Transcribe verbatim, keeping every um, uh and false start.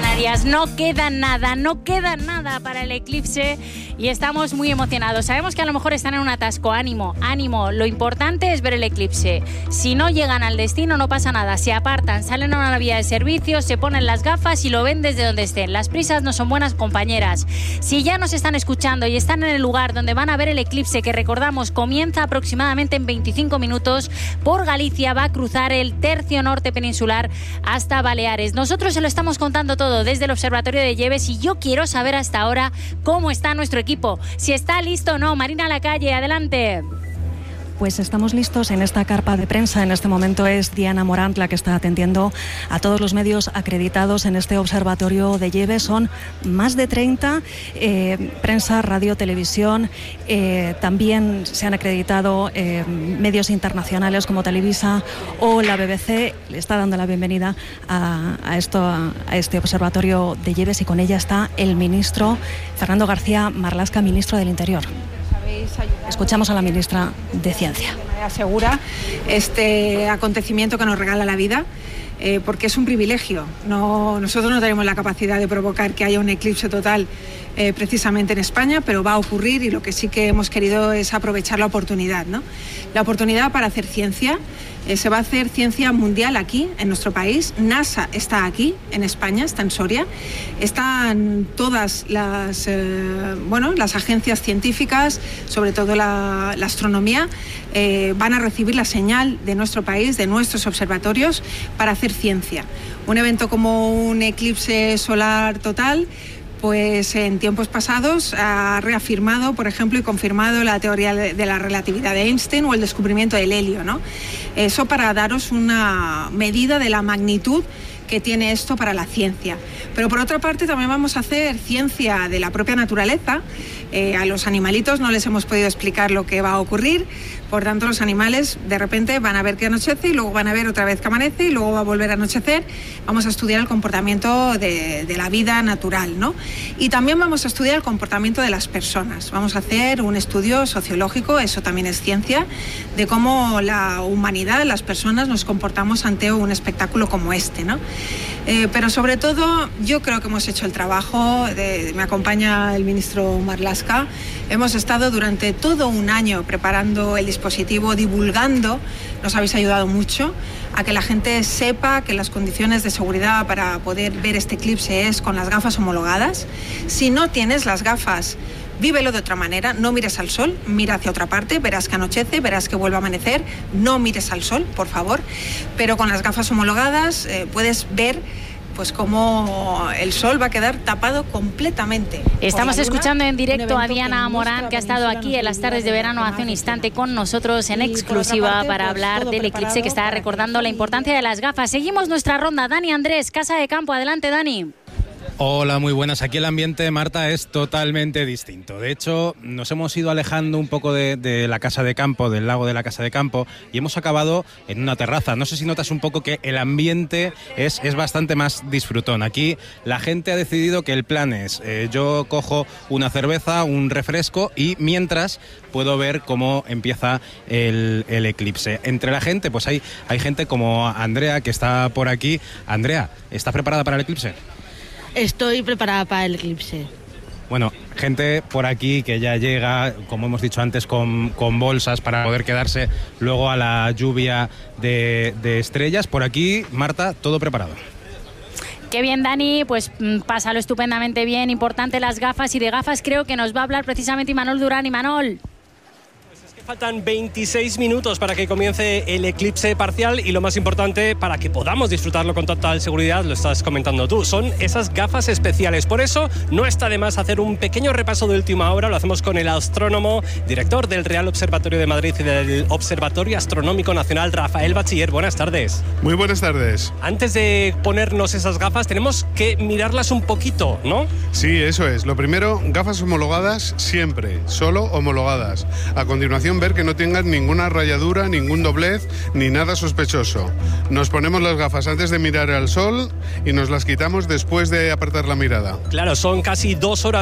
Canarias. No queda nada, no queda nada para el eclipse y estamos muy emocionados. Sabemos que a lo mejor están en un atasco. Ánimo, ánimo. Lo importante es ver el eclipse. Si no llegan al destino no pasa nada. Se apartan, salen a una vía de servicio, se ponen las gafas y lo ven desde donde estén. Las prisas no son buenas compañeras. Si ya nos están escuchando y están en el lugar donde van a ver el eclipse, que recordamos comienza aproximadamente en veinticinco minutos, por Galicia va a cruzar el tercio norte peninsular hasta Baleares. Nosotros se lo estamos contando todo desde el Observatorio de Lleves y yo quiero saber hasta ahora cómo está nuestro equipo, si está listo o no. Marina Lacalle, adelante. Pues estamos listos en esta carpa de prensa. En este momento es Diana Morant la que está atendiendo a todos los medios acreditados en este observatorio de Lleves. Son más de treinta, eh, prensa, radio, televisión. Eh, también se han acreditado eh, medios internacionales como Televisa o la B B C. Le está dando la bienvenida a, a, esto, a este observatorio de Lleves y con ella está el ministro Fernando García Marlaska, ministro del Interior. Escuchamos a la ministra de Ciencia. De manera segura este acontecimiento que nos regala la vida, eh, porque es un privilegio. No, nosotros no tenemos la capacidad de provocar que haya un eclipse total eh, precisamente en España, pero va a ocurrir y lo que sí que hemos querido es aprovechar la oportunidad, ¿no? La oportunidad para hacer ciencia. Eh, se va a hacer ciencia mundial aquí, en nuestro país. NASA está aquí, en España, está en Soria. Están todas las, eh, bueno, las agencias científicas, sobre todo la, la astronomía, eh, van a recibir la señal de nuestro país, de nuestros observatorios, para hacer ciencia. Un evento como un eclipse solar total, pues en tiempos pasados ha reafirmado, por ejemplo, y confirmado la teoría de la relatividad de Einstein o el descubrimiento del helio, ¿no? Eso para daros una medida de la magnitud que tiene esto para la ciencia. Pero por otra parte también vamos a hacer ciencia de la propia naturaleza. Eh, a los animalitos no les hemos podido explicar lo que va a ocurrir, por tanto los animales de repente van a ver que anochece y luego van a ver otra vez que amanece y luego va a volver a anochecer. Vamos a estudiar el comportamiento de, de la vida natural, ¿no? Y también vamos a estudiar el comportamiento de las personas. Vamos a hacer un estudio sociológico, eso también es ciencia, de cómo la humanidad, las personas nos comportamos ante un espectáculo como este, ¿no? Eh, pero sobre todo yo creo que hemos hecho el trabajo, de, me acompaña el ministro Marlaska, hemos estado durante todo un año preparando el dispositivo, divulgando, nos habéis ayudado mucho a que la gente sepa que las condiciones de seguridad para poder ver este eclipse es con las gafas homologadas. Si no tienes las gafas, vívelo de otra manera, no mires al sol, mira hacia otra parte, verás que anochece, verás que vuelve a amanecer, no mires al sol, por favor, pero con las gafas homologadas eh, puedes ver pues cómo el sol va a quedar tapado completamente. Estamos escuchando en directo a Diana Morant, que ha estado aquí en las tardes de verano hace un instante con nosotros en exclusiva para hablar del eclipse, que está recordando la importancia de las gafas. Seguimos nuestra ronda. Dani Andrés, Casa de Campo, adelante Dani. Hola, muy buenas. Aquí el ambiente, Marta, es totalmente distinto. De hecho, nos hemos ido alejando un poco de, de la Casa de Campo, del lago de la Casa de Campo, y hemos acabado en una terraza. No sé si notas un poco que el ambiente es, es bastante más disfrutón. Aquí la gente ha decidido que el plan es, eh, yo cojo una cerveza, un refresco, y mientras puedo ver cómo empieza el, el eclipse. Entre la gente, pues hay, hay gente como Andrea, que está por aquí. Andrea, ¿estás preparada para el eclipse? Estoy preparada para el eclipse. Bueno, gente por aquí que ya llega, como hemos dicho antes, con, con bolsas para poder quedarse luego a la lluvia de, de estrellas. Por aquí, Marta, todo preparado. Qué bien, Dani, pues pásalo estupendamente bien. Importante las gafas, y de gafas creo que nos va a hablar precisamente Imanol Durán. Imanol. Faltan veintiséis minutos para que comience el eclipse parcial y lo más importante, para que podamos disfrutarlo con total seguridad, lo estás comentando tú, son esas gafas especiales. Por eso no está de más hacer un pequeño repaso de última hora. Lo hacemos con el astrónomo, director del Real Observatorio de Madrid y del Observatorio Astronómico Nacional, Rafael Bachiller. Buenas tardes. Muy buenas tardes. Antes de ponernos esas gafas tenemos que mirarlas un poquito, ¿no? Sí, eso es. Lo primero, gafas homologadas siempre, solo homologadas. A continuación, ver que no tengan ninguna rayadura, ningún doblez, ni nada sospechoso. Nos ponemos las gafas antes de mirar al sol y nos las quitamos después de apartar la mirada. Claro, son casi dos horas